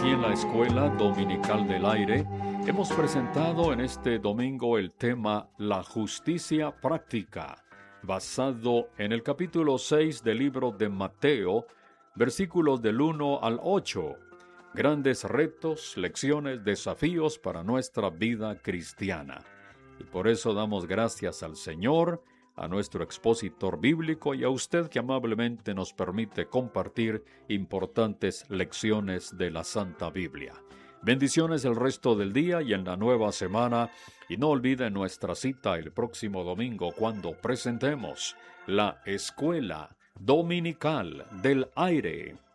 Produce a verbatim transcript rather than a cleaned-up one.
Aquí en la Escuela Dominical del Aire hemos presentado en este domingo el tema La justicia práctica, basado en el capítulo seis del libro de Mateo, versículos del uno al ocho. Grandes retos, lecciones, desafíos para nuestra vida cristiana. Y por eso damos gracias al Señor, a nuestro expositor bíblico y a usted que amablemente nos permite compartir importantes lecciones de la Santa Biblia. Bendiciones el resto del día y en la nueva semana, y no olvide nuestra cita el próximo domingo cuando presentemos la Escuela Dominical del Aire.